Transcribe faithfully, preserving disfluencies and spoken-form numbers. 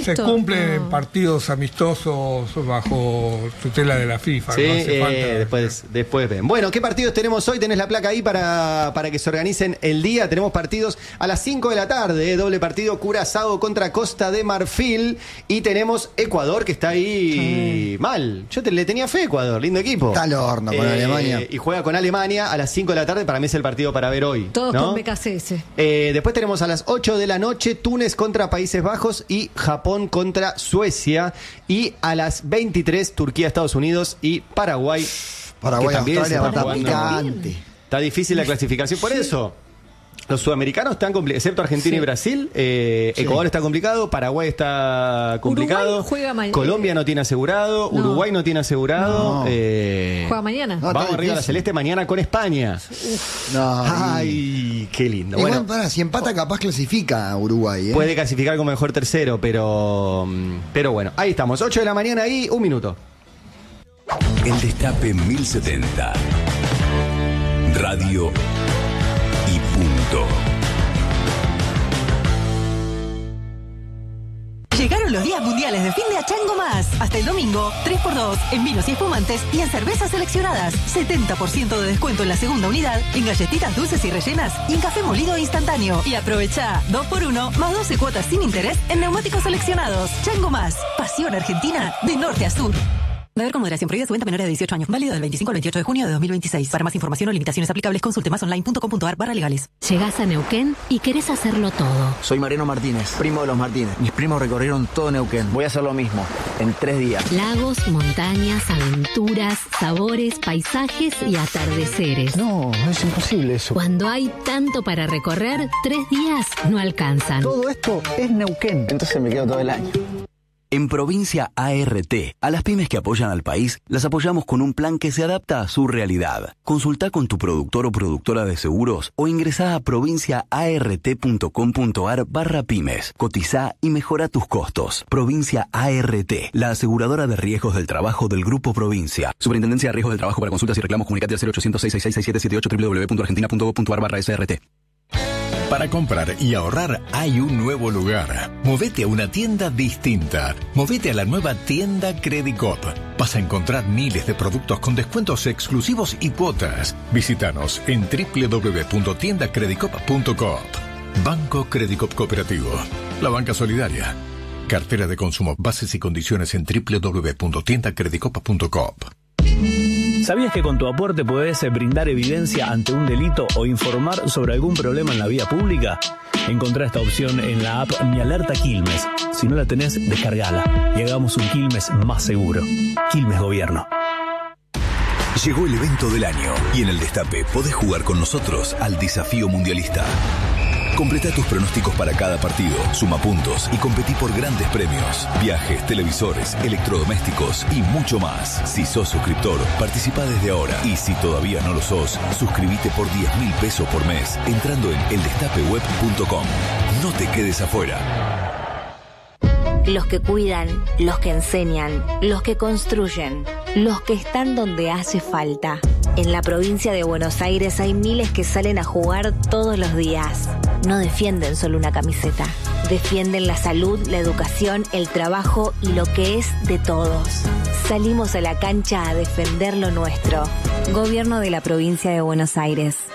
esto? Se cumplen no. partidos amistosos bajo tutela de la FIFA. Sí, no hace eh, falta. después, después ven. Bueno, ¿qué partidos tenemos hoy? Tenés la placa ahí para, para que se organicen el día. Tenemos partidos a las cinco de la tarde, eh, doble partido Curazao contra Costa de Marfil. Y tenemos Ecuador, que está ahí sí. mal. Yo te, le tenía fe a Ecuador, lindo equipo. Está al horno con eh, Alemania. Y juega con Alemania a las cinco de la tarde. Para mí es el partido para ver hoy. Todos ¿no? con B K C S. Eh, después tenemos a las ocho de la noche Túnez contra Países Bajos y Japón contra Suecia. Y a las veintitrés Turquía, Estados Unidos y Paraguay. Paraguay, Australia Australia, está está jugando. picante. Está difícil la clasificación por eso. Los sudamericanos están complicados, excepto Argentina Sí. y Brasil. Eh, Sí. Ecuador está complicado, Paraguay está complicado. Uruguay juega ma- Colombia no tiene asegurado, No. Uruguay no tiene asegurado. No. Eh, Juega mañana. No, vamos está arriba a la difícil. Celeste mañana con España. No, y- Ay, qué lindo. Igual, Bueno, pará, si empata capaz clasifica a Uruguay, ¿eh? puede clasificar como mejor tercero, pero pero bueno, ahí estamos, ocho de la mañana ahí, un minuto. El Destape mil setenta. Radio y punto. Llegaron los días mundiales de fin de a Chango Más. Hasta el domingo, tres por dos en vinos y espumantes y en cervezas seleccionadas. setenta por ciento de descuento en la segunda unidad, en galletitas dulces y rellenas y en café molido instantáneo. Y aprovecha dos por uno más doce cuotas sin interés en neumáticos seleccionados. Chango Más. Pasión argentina de norte a sur. Beber con moderación, prohibida su venta menores de dieciocho años. Válido del veinticinco al veintiocho de junio de dos mil veintiséis. Para más información o limitaciones aplicables, consulte masonline.com.ar barra legales. Llegás a Neuquén y querés hacerlo todo. Soy Mariano Martínez, primo de los Martínez. Mis primos recorrieron todo Neuquén. Voy a hacer lo mismo, en tres días. Lagos, montañas, aventuras, sabores, paisajes y atardeceres. No, es imposible eso. Cuando hay tanto para recorrer, tres días no alcanzan. Todo esto es Neuquén. Entonces me quedo todo el año. En Provincia A R T, a las pymes que apoyan al país, las apoyamos con un plan que se adapta a su realidad. Consulta con tu productor o productora de seguros o ingresá a provinciaart.com.ar barra pymes. Cotiza y mejora tus costos. Provincia A R T, la aseguradora de riesgos del trabajo del Grupo Provincia. Superintendencia de Riesgos del Trabajo. Para consultas y reclamos, comunicate al cero ochocientos, seiscientos sesenta y seis, siete siete ocho, doble u doble u doble u punto argentina punto gov punto ar barra S R T. Para comprar y ahorrar hay un nuevo lugar. Movete a una tienda distinta. Movete a la nueva tienda Credicop. Vas a encontrar miles de productos con descuentos exclusivos y cuotas. Visítanos en doble u doble u doble u punto tienda credicop punto coop. Banco Credicop Cooperativo. La banca solidaria. Cartera de consumo. Bases y condiciones en doble u doble u doble u punto tienda credicop punto coop. ¿Sabías que con tu aporte podés brindar evidencia ante un delito o informar sobre algún problema en la vía pública? Encontrá esta opción en la app Mi Alerta Quilmes. Si no la tenés, descargala y hagamos un Quilmes más seguro. Quilmes Gobierno. Llegó el evento del año y en el Destape podés jugar con nosotros al desafío mundialista. Completa tus pronósticos para cada partido, suma puntos y competí por grandes premios, viajes, televisores, electrodomésticos y mucho más. Si sos suscriptor, participa desde ahora. Y si todavía no lo sos, suscríbete por diez mil pesos por mes entrando en el destape web punto com. No te quedes afuera. Los que cuidan, los que enseñan, los que construyen, los que están donde hace falta. En la provincia de Buenos Aires hay miles que salen a jugar todos los días. No defienden solo una camiseta. Defienden la salud, la educación, el trabajo y lo que es de todos. Salimos a la cancha a defender lo nuestro. Gobierno de la provincia de Buenos Aires.